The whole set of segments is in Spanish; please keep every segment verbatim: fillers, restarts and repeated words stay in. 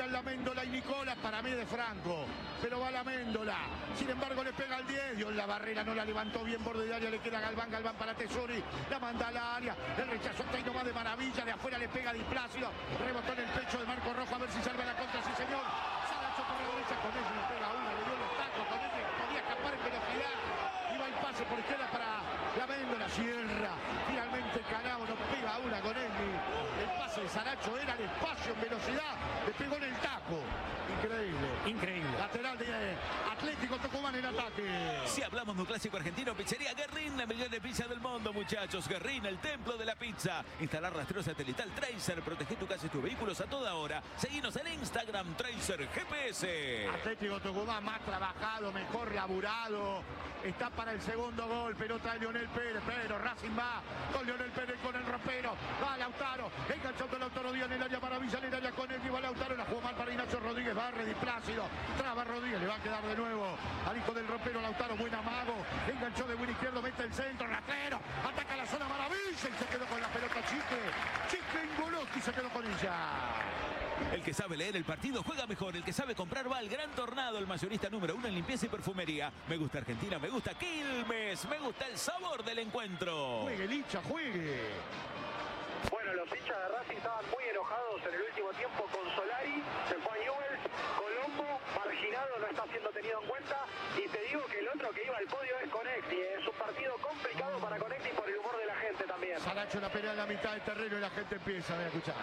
Julián Laméndola y Nicola, para mí de Franco, pero va Laméndola, sin embargo le pega al diez, dio en la barrera, no la levantó bien, borde de área, le queda Galván, Galván para Tesori, la manda al área, el rechazo está ahí nomás de maravilla, de afuera le pega a Di Plácido, rebotó en el pecho de Marco Rojo, a ver si salva la contra, sí señor, Saracho por la derecha, con él le pega una, le dio los tacos, con él podía escapar en velocidad, iba el pase por izquierda para Laméndola, cierra, finalmente Canavo no pega una con él, el pase de Saracho era el espacio en velocidad, le pegó en el taco. Increíble. Increíble. Lateral de Atlético Tucumán en ataque. Si hablamos de un clásico argentino, pizzería Guerrín, la mejor de pizza del mundo, muchachos. Guerrín, el templo de la pizza. Instalar rastreo satelital Tracer. Protege tu casa y tus vehículos a toda hora. Seguinos en Instagram, Tracer G P S. Atlético Tucumán más trabajado, mejor laburado. Está para el segundo gol. Pelota de Lionel Pérez. Pero Racing va con Lionel Pérez, con el ropero. Va Lautaro. Enganchando Lautaro Díaz en el área para Villa, en el área con el lleva Lautaro. La jugó mal para Ignacio Rodríguez. Barre Di Plácido. Traba Rodríguez. Le va a quedar de nuevo al hijo del ropero Lautaro. Buen amago. Enganchó de buen izquierdo. Mete el centro. Rastrero. Ataca la zona maravilla. Y se quedó con la pelota Chique. Chique Ingolotti se quedó con ella. El que sabe leer el partido juega mejor. El que sabe comprar va al Gran Tornado, el mayorista número uno en limpieza y perfumería. Me gusta Argentina, me gusta Quilmes, me gusta el sabor del encuentro. Juegue, Licha, juegue. Bueno, los hinchas de Racing estaban muy enojados en el último tiempo con Solari. Se fue a Newell's, Colombo, marginado, no está siendo tenido en cuenta. Y te digo que el otro que iba al podio es Conexi. Es un partido complicado para Conexi por el humor de la gente también. Saracho la pelea en la mitad del terreno y la gente empieza a escuchar.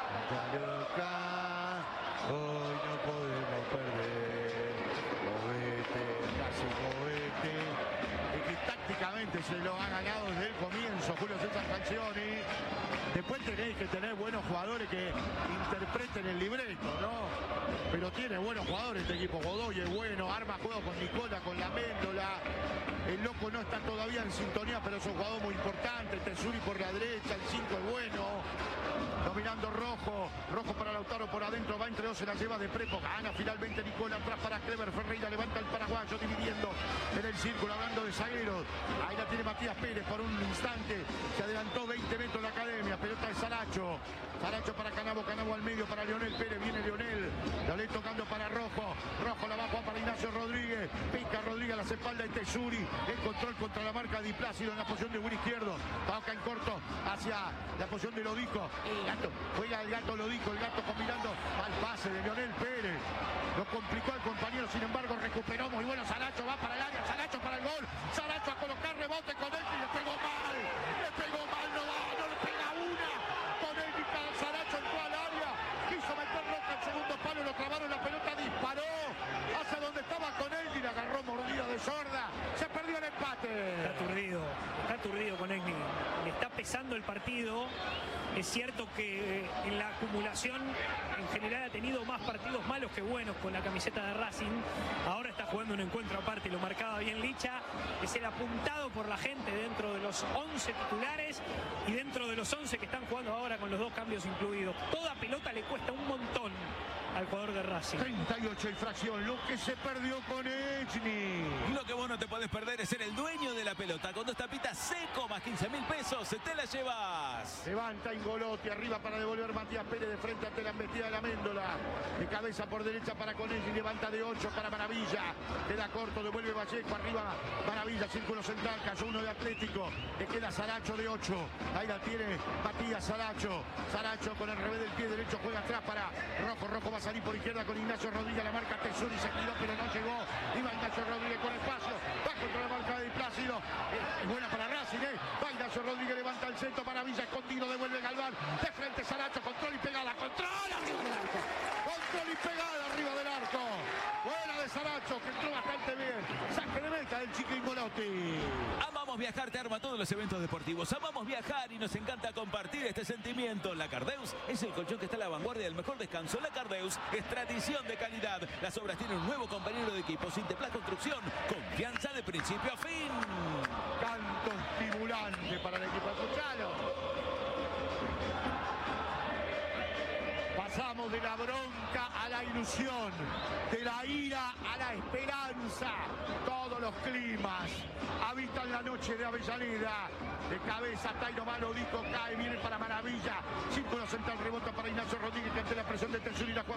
Loca, hoy no podemos perder. Movete, Racing, movete. Y que tácticamente se lo ha ganado desde el comienzo Julio César Falcioni. Después tenéis que tener buenos jugadores que interpreten el libreto, ¿no? Pero tiene buenos jugadores este equipo. Godoy es bueno, arma juego con Nicola, con Laméndola. El loco no está todavía en sintonía, pero es un jugador muy importante. Tesuri por la derecha, el cinco es bueno. Dominando Rojo, Rojo para Lautaro por adentro, va entre dos, se la lleva de Prepo, gana finalmente Nicola, atrás para Clever Ferreira, levanta el paraguayo dividiendo en el círculo, hablando de zagueros, ahí la tiene Matías Pérez por un instante, se adelantó veinte metros la academia, pelota de Saracho, Saracho para Canavo, Canavo al medio para Lionel Pérez, viene Lionel, la ley tocando para Rojo, Rojo la va a jugar para Ignacio Rodríguez, pica Rodríguez a las espaldas de Tesuri, el control contra la marca Di Plácido en la posición de buen izquierdo, toca en corto hacia la posición de Lodico, el gato, juega el gato Lodico, el gato combinando al pase de Lionel Pérez, lo complicó al compañero, sin embargo recuperó muy bueno Saracho, va para el área, Saracho para el gol, Saracho a colocar rebote con él y le pegó mal, le pegó mal, no va, no le pega una, con él y Saracho entró al área, quiso meter Roca al segundo palo, lo clavaron la pelota, disparó hacia donde estaba con él y le agarró mordida de sorda, se perdió el empate. Está aturdido, está aturdido con Egni, le está pesando el partido. Es cierto que eh, en la acumulación en general ha tenido más partidos malos que buenos con la camiseta de Racing. Ahora está jugando un encuentro aparte, lo marcaba bien Licha. Es el apuntado por la gente dentro de los once titulares y dentro de los once que están jugando ahora con los dos cambios incluidos. Toda pelota le cuesta un montón al jugador de Racing. treinta y ocho y fracción, lo que se perdió con Echny. Lo que vos no te podés perder es ser el dueño de la pelota. Con dos tapitas seco más quince mil pesos, te la llevas. Levanta Ingolotti, arriba para devolver Matías Pérez de frente ante la embestida de Laméndola. De cabeza por derecha para Conelli, levanta de ocho para Maravilla. Queda corto, devuelve Vallejo, arriba Maravilla, círculo central, cayó uno de Atlético. Le queda Saracho de ocho. Ahí la tiene Matías Saracho. Saracho con el revés del pie derecho juega atrás para Rojo. Rojo va a salir por izquierda con Ignacio Rodríguez, la marca Tesuri, se giró pero no llegó. Iba Ignacio Rodríguez con espacio, va contra la marca de Di Plácido. Es buena para Racing, ¿eh? Va Ignacio Rodríguez, levanta el centro para Villa, escondido, devuelve Galván. De frente Saracho, control y pegada, control arriba del arco. Control y pegada arriba del arco. Buena de Saracho, que entró bastante bien. Saque de meta del Chico Ingolotti. Amamos viajar, te arma todos los eventos deportivos. Amamos viajar y nos encanta compartir este sentimiento. La Cardeus es el colchón que está a la vanguardia del mejor descanso. La Cardeus es tradición de calidad. Las obras tienen un nuevo compañero de equipo. Sinteplas Construcción. Confianza de principio a fin. Canto estimulante para el equipo. Escuchalo. Pasamos de la bronca a la ilusión, de la ira a la esperanza. Todos los climas habitan la noche de Avellaneda. De cabeza, Tairo Malo, Dico cae, viene para Maravilla. Círculo central, rebota para Ignacio Rodríguez, que ante la presión de Tesuri la